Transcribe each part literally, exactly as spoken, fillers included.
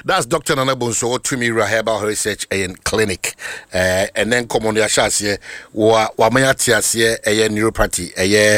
That's Doctor Nana Bonso Tumira Herbal Research and Clinic. Uh, and then come on the Ashas wa Wamayatias here, a neuropathy, a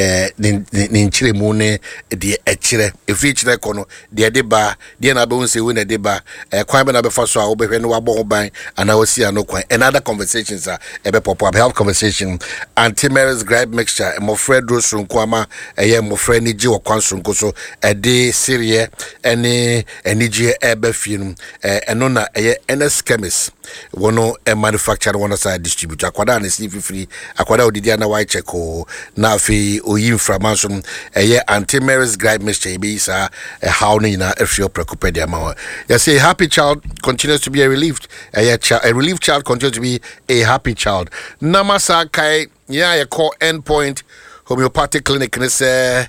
Ninchile Mune, the Echire, if each recono, the Adeba, the Anabonse win a deba, a Quaban Abefaso, Obevenua Bang, and I will see no quite. And other conversations are a pop up health conversation, anti-Mary's gripe mixture, and more Fred Rosrum Kwama, a year more friendly Joe Quansum Koso, a day Syria, any any G Ebefin, and nona a N S chemist, one a manufacturer, one side distributor, Aquada and Stevie Free, Aquada Diana White Checo, Nafi, Oyim Framanson, a year anti-Mary's gripe mixture, Bisa, a howling in a few preoccupated amount. You say, happy child continues to be a relieved, a, a relieved child continues to be a happy child. Namasa Kai, yeah, a call endpoint homeopathic clinic, and say,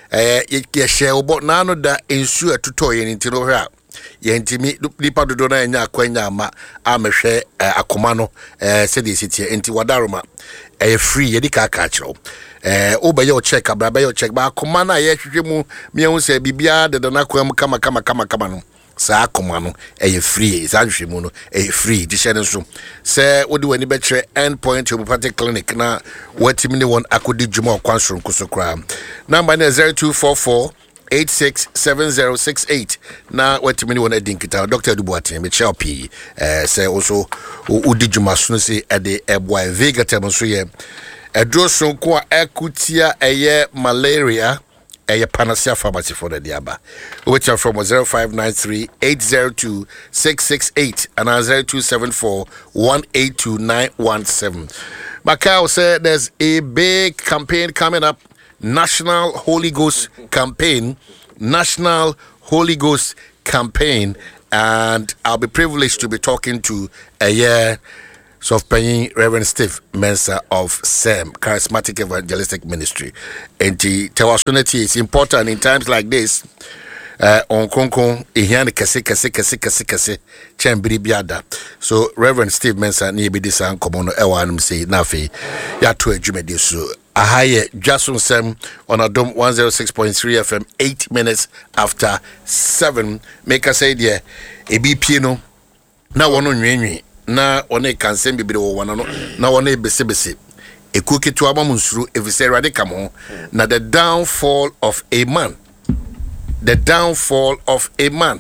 ye share about none of that ensure to toy in Tinoha. Yentimi, Lipa do Dona and Yaquena, I'm a share a comano, said the city, into Wadaruma, a free Yedika catcho. Oba your check, a braba your check, but Comana, yes, you me say, Bibia, the Donaquam, kama, kama, kama, kama. Sa komano e free zanhwe mu no e free di share nso say wodi wani betre endpoint homeopathic clinic na watimi ne won akodi djuma kwansoro nkoso kra number na zero two four four eight six seven zero six eight na watimi ne won adinkita Doctor Dubuatin me chelp eh say also odi djuma so say e de eboy vega tem so ye edro so ko akutia eye malaria a panacea pharmacy for the diaba, which are from zero five nine three eight zero two six six eight and zero two seven four one eight two nine one seven. Macau said there's a big campaign coming up, National Holy Ghost Campaign, National Holy Ghost Campaign, and I'll be privileged to be talking to a year. So, paying Reverend Steve Mensah of S E M, Charismatic Evangelistic Ministry. And the opportunity is important in times like this. Uh, on Konkon, Ihian Kase Kase Kase Kase Kase Chambri Biada. So, Reverend Steve Mensah, ni be san komono ewanum say nafi ya to ejumedi so. Ahaye Jason Sem on a dome one oh six point three F M, eight minutes after seven. Make us say there, a B P no. Na wono nwenwi. Na one kan sem bibire wo wana no na one besebese ekuketu abamunsuru efise rade kamo na the downfall of a man the downfall of a man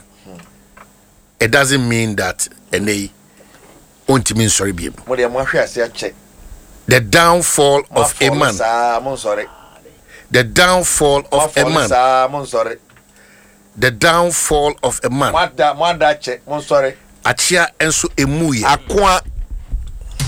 it doesn't mean that any ontimi sorry bi mo de mo hwe ase ache the downfall of a man the downfall of a man the downfall of a man mwada mwada che mo sorry Achia enso emuye akwa